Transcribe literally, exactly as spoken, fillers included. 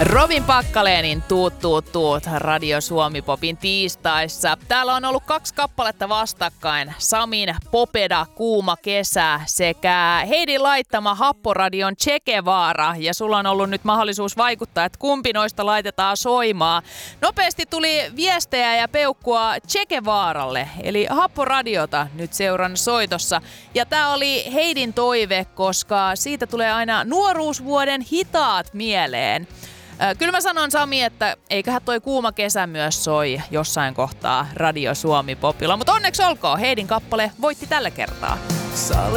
Robin Packalénin Tuut Tuut Tuut Radio Suomi Popin tiistaissa. Täällä on ollut kaksi kappaletta vastakkain. Samin Popeda Kuuma kesä sekä Heidin laittama Happoradion Che Guevara. Ja sulla on ollut nyt mahdollisuus vaikuttaa, että kumpi noista laitetaan soimaan. Nopeasti tuli viestejä ja peukkua Che Guevaralle, eli Happoradiota nyt seuran soitossa. Ja tää oli Heidin toive, koska siitä tulee aina nuoruusvuoden hitaat mieleen. Kyllä mä sanon, Sami, että eiköhän toi Kuuma kesä myös soi jossain kohtaa Radio Suomi Popilla. Mutta onneksi olkoon, Heidin kappale voitti tällä kertaa.